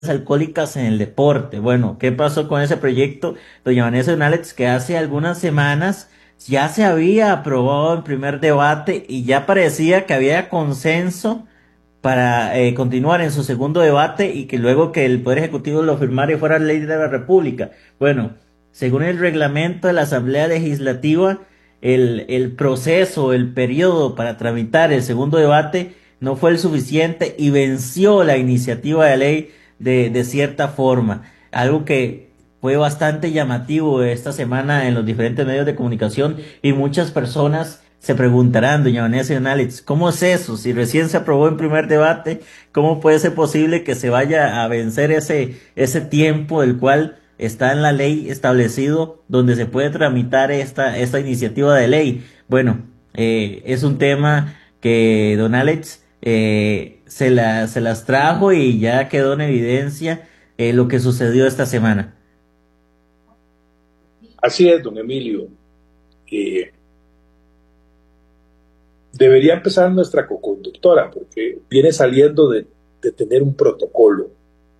alcohólicas en el deporte. Bueno, ¿qué pasó con ese proyecto, doña Vanessa Donález, que hace algunas semanas ya se había aprobado en primer debate y ya parecía que había consenso para continuar en su segundo debate y que luego que el Poder Ejecutivo lo firmara y fuera ley de la República? Bueno, según el reglamento de la Asamblea Legislativa, el proceso, el periodo para tramitar el segundo debate no fue el suficiente y venció la iniciativa de ley de cierta forma. Algo que fue bastante llamativo esta semana en los diferentes medios de comunicación y muchas personas se preguntarán, doña Vanessa Donález, ¿cómo es eso? Si recién se aprobó en primer debate, ¿cómo puede ser posible que se vaya a vencer ese tiempo del cual está en la ley establecido donde se puede tramitar esta iniciativa de ley? Bueno, es un tema que don Alex se las trajo y ya quedó en evidencia lo que sucedió esta semana. Así es, don Emilio. Eh, Debería empezar nuestra coconductora porque viene saliendo de tener un protocolo.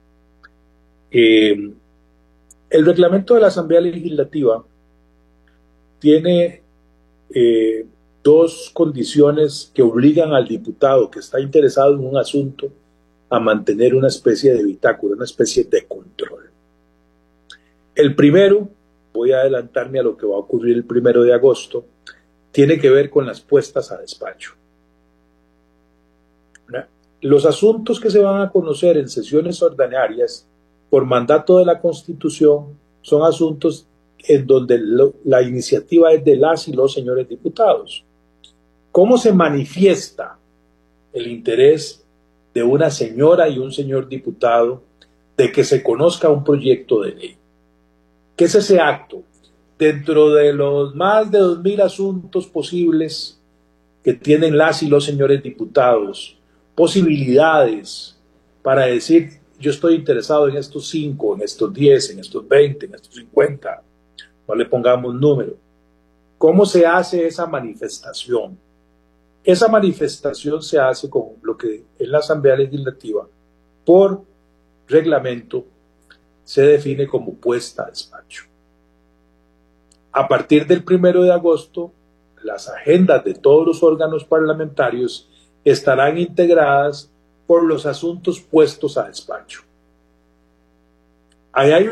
Eh, el reglamento de la Asamblea Legislativa tiene eh, dos condiciones que obligan al diputado que está interesado en un asunto a mantener una especie de bitácora, una especie de control. El primero, voy a adelantarme a lo que va a ocurrir el 1 de agosto, tiene que ver con las puestas a despacho. ¿Verdad? Los asuntos que se van a conocer en sesiones ordinarias por mandato de la Constitución son asuntos en donde la iniciativa es de las y los señores diputados. ¿Cómo se manifiesta el interés de una señora y un señor diputado de que se conozca un proyecto de ley? ¿Qué es ese acto? Dentro de los más de 2.000 asuntos posibles que tienen las y los señores diputados, posibilidades para decir, yo estoy interesado en estos 5, en estos 10, en estos 20, en estos 50, no le pongamos número. ¿Cómo se hace esa manifestación? Esa manifestación se hace con lo que en la Asamblea Legislativa, por reglamento, se define como puesta a despacho. A partir del 1 de agosto, las agendas de todos los órganos parlamentarios estarán integradas por los asuntos puestos a despacho. Ahí hay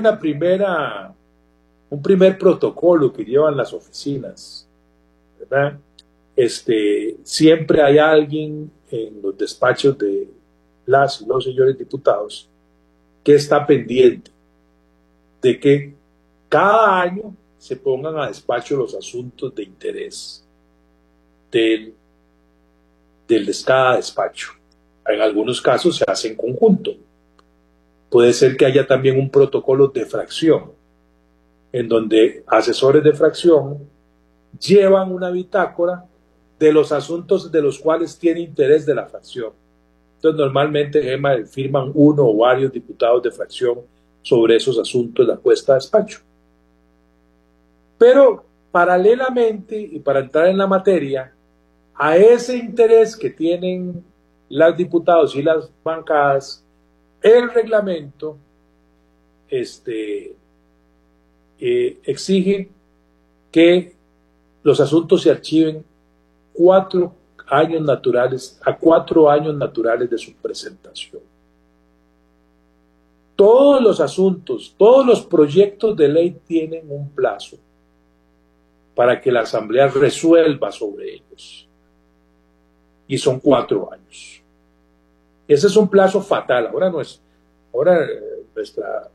un primer protocolo que llevan las oficinas, ¿verdad? Siempre hay alguien en los despachos de las y los señores diputados que está pendiente de que cada año se pongan a despacho los asuntos de interés del cada despacho. En algunos casos se hace en conjunto. Puede ser que haya también un protocolo de fracción, en donde asesores de fracción llevan una bitácora de los asuntos de los cuales tiene interés de la fracción. Entonces, normalmente firman uno o varios diputados de fracción sobre esos asuntos de la puesta a despacho. Pero, paralelamente, y para entrar en la materia, a ese interés que tienen los diputados y las bancadas, el reglamento exige que los asuntos se archiven 4 años naturales, a 4 años naturales de su presentación. Todos los asuntos, todos los proyectos de ley tienen un plazo para que la Asamblea resuelva sobre ellos. Y son 4 años. Ese es un plazo fatal. Ahora nuestra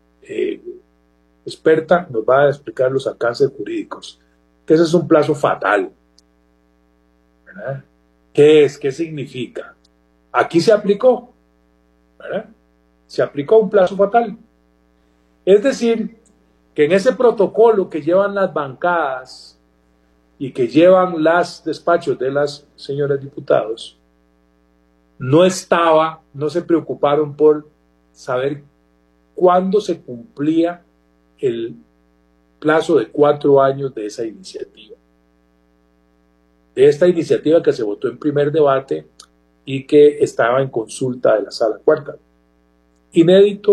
experta nos va a explicar los alcances jurídicos. Que ese es un plazo fatal. ¿Verdad? ¿Qué es? ¿Qué significa? Aquí se aplicó. ¿Verdad? Se aplicó un plazo fatal. Es decir, que en ese protocolo que llevan las bancadas y que llevan los despachos de las señoras diputados, no se preocuparon por saber cuándo se cumplía el plazo de 4 años de esa iniciativa. De esta iniciativa que se votó en primer debate y que estaba en consulta de la Sala Cuarta. inédito